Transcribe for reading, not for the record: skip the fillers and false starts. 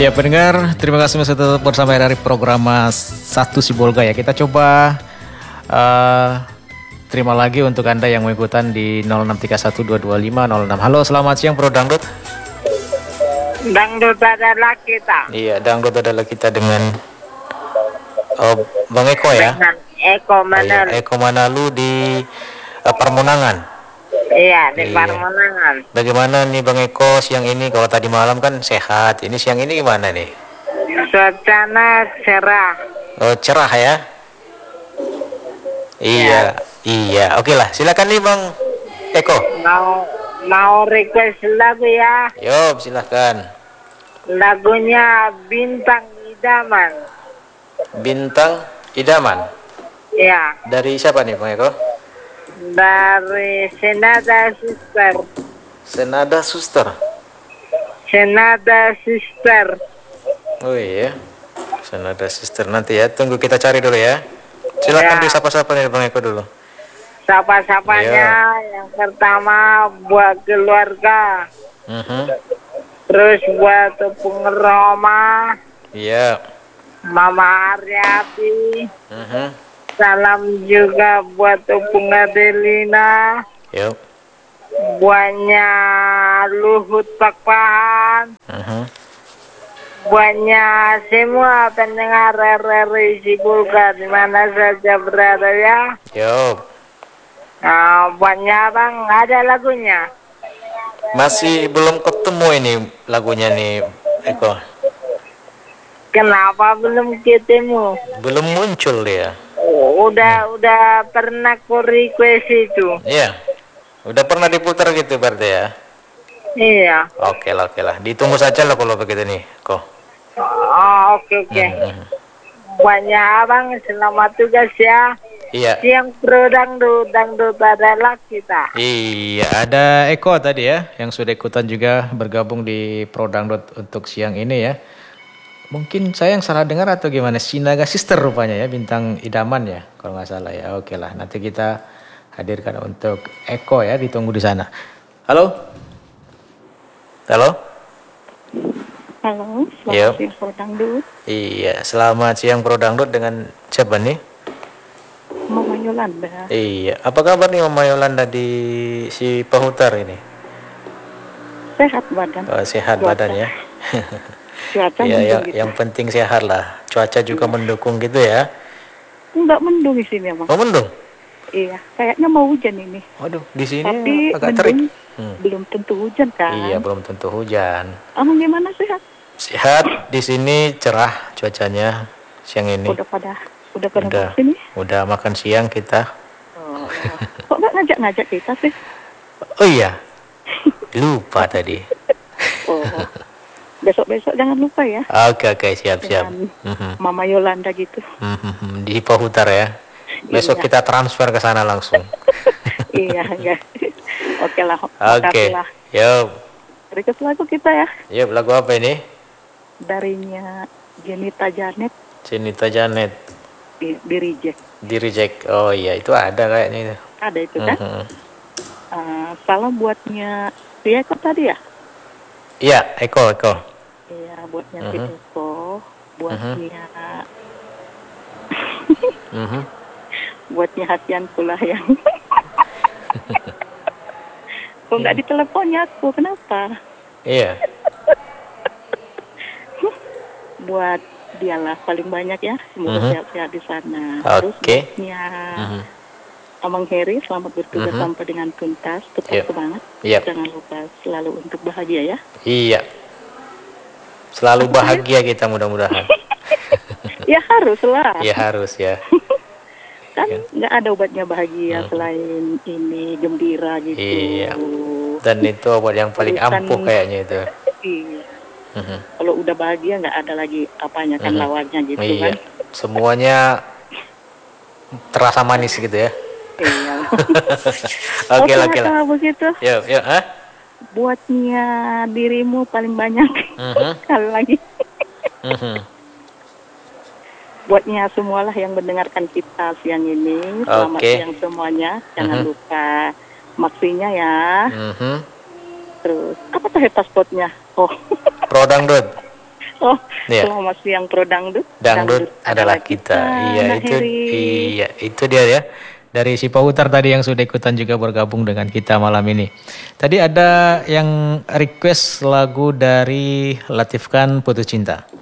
Ya pendengar, terima kasih masih tetap bersama dari program Satu Sibolga ya. Kita coba terima lagi untuk Anda yang mau ikutan di 0631225006. Halo, selamat siang Bro Dangdut. Dangdut adalah kita. Iya, Dangdut adalah kita dengan Bang Eko ya. Dengan Eko Manalu. Iya, Eko Manalu di Permunangan. Iya, di Iya. Permunangan. Bagaimana nih Bang Eko siang ini? Kalau tadi malam kan sehat. Ini siang ini gimana nih? Suasana cerah. Oh, cerah ya? Iya, iya. Oke lah, silakan nih Bang Eko. Mau request lagu ya. Yo, silakan. Lagunya Bintang Idaman. Bintang Idaman. Ya, Dari siapa nih Bang Eko? dari Senada Sister. Senada Suster. Senada Sister. Oh iya. Senada Suster nanti ya. Tunggu kita cari dulu ya. Silakan Ya. disapa-sapa nih Bang Eko dulu. Sapa-sapanya yang pertama buat keluarga. Terus buat pengeroma, Iya. Mama Aryati. Salam juga buat Bunga Delina, Yuk. buatnya Luhut Pakpahan, buatnya semua pendengar RRI Sibolga di mana saja berada ya. Yuk. Nah, buatnya Bang ada lagunya. Masih belum ketemu ini lagunya nih Eko. Kenapa belum ketemu? Belum muncul dia. Udah pernah ku request itu. Iya. Udah pernah diputar gitu berarti ya. Iya. Oke lah. Ditunggu saja lah kalau begitu nih, Ko. Oh, oke. Banyak Abang, selamat tugas ya. Iya. Siang Pro Dangdut adalah kita. Iya, ada Eko tadi ya yang sudah ikutan juga bergabung di Pro Dangdut untuk siang ini ya. Mungkin saya yang salah dengar atau gimana? Sinaga Sister rupanya ya, Bintang Idaman ya, kalau nggak salah ya. Oke lah, nanti kita hadirkan untuk Eko ya, ditunggu di sana. Halo? Halo, selamat siang Pro Dangdut. Iya, selamat siang Pro Dangdut dengan siapa nih? Mama Yolanda. Iya, apa kabar nih Mama Yolanda di si Pahutar ini? Sehat badan. Oh, sehat badan ya. Cuaca Iya, mendung gitu. yang penting sehat lah. Cuaca juga mendukung gitu ya. Enggak mendung di sini, Bang. Oh, mendung? Iya, kayaknya mau hujan ini. Waduh, di sini Tapi agak terik. belum tentu hujan kan. Iya, belum tentu hujan. Abang gimana sehat? Sehat, di sini cerah cuacanya siang ini. Udah pada sini? Udah makan siang kita. Oh. Kok nggak ngajak-ngajak kita sih? Oh iya, lupa tadi. Oh. Besok-besok jangan lupa ya. Oke, siap. Dengan Mama Yolanda gitu. Di Pahutar ya. Besok Iya. kita transfer ke sana langsung. Iya, enggak. Oke lah. Oke. Lah. Yuk. Request lagu kita ya. Yuk, lagu apa ini? Darinya Jenita Janet Cinta Janet. di Reject. Di Reject. Oh iya, itu ada kayaknya itu. Ada itu kan. Salam buatnya dia Eko tadi ya. Iya, Eko. Iya, buatnya Tito, buatnya buatnya hatian pula yang kok nggak diteleponnya aku, kenapa? Iya. Buat dialah paling banyak ya, semoga sehat-sehat di sana. Terus Oke. buatnya Abang Heri, selamat bertugas sampai dengan tuntas, tetap Yep. semangat. Yep. Jangan lupa selalu untuk bahagia ya. Iya. Selalu bahagia kita mudah-mudahan. Ya haruslah. Iya harus ya. Kan nggak ada obatnya bahagia selain ini gembira gitu. Iya. Dan itu obat yang paling ampuh kayaknya itu. Iya. Kalau udah bahagia nggak ada lagi apanya kan lawannya gitu Iya. kan. Semuanya terasa manis gitu ya. Iya. Oke lah. Kalau begitu. Yuk. Buatnya dirimu paling banyak. Sekali lagi. Buatnya semualah yang mendengarkan kita siang ini. Selamat siang semuanya. Jangan lupa maksinya ya. Terus apa teh pasportnya? Oh. Pro Dangdut. Oh, Iya. selamat siang Pro Dangdut. Dangdut adalah kita. Iya, Nah, itu Heri. iya, itu dia ya. Dari si Pautar tadi yang sudah ikutan juga bergabung dengan kita malam ini. Tadi ada yang request lagu dari Latif Khan Putus Cinta.